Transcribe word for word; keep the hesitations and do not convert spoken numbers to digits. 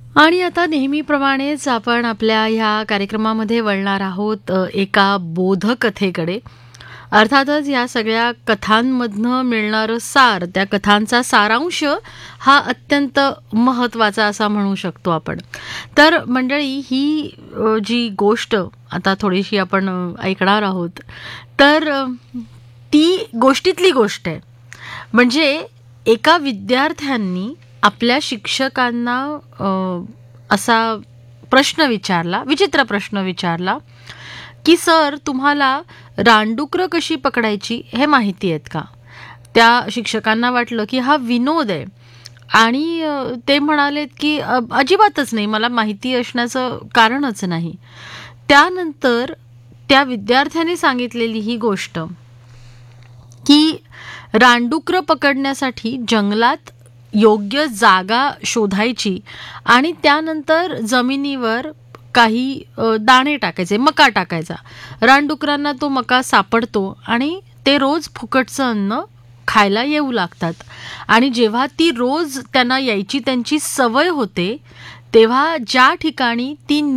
आणि आता नेहमीप्रमाणेच आपण आपल्या ह्या कार्यक्रमामध्ये वळणार आहोत अ, एका बोधकथेकडे. अर्थातच या सगळ्या कथांमधनं मिळणारं सार, त्या कथांचा सारांश हा अत्यंत महत्त्वाचा असा म्हणू शकतो आपण. तर मंडळी ही अ, जी गोष्ट आता थोडीशी आपण अ, ऐकणार आहोत, तर अ, ती गोष्टीतली गोष्ट आहे. म्हणजे एका विद्यार्थ्यांनी आपल्या शिक्षकांना अ, असा प्रश्न विचारला, विचित्र प्रश्न विचारला, की "सर, तुम्हाला रानडुकरं कशी पकडायची हे माहिती आहेत का?" त्या शिक्षकांना वाटलं, की हा विनोद आहे आणि अ, ते म्हणालेत, की "अ, अजिबातच नाही, मला माहिती असण्याचं कारणच नाही." त्यानंतर त्या विद्यार्थ्याने सांगितलेली ही गोष्ट, की रानडुकरं पकडण्यासाठी जंगलात योग्य जागा शोधायची आणि त्यानंतर जमिनीवर काही अ, दाणे टाकायचे, मका टाकायचा. रानडुकरांना तो मका सापडतो आणि ते रोज फुकटचं अन्न खायला येऊ लागतात. आणि जेव्हा ती रोज त्यांना यायची त्यांची सवय होते, तेव्हा ज्या ठिकाणी ती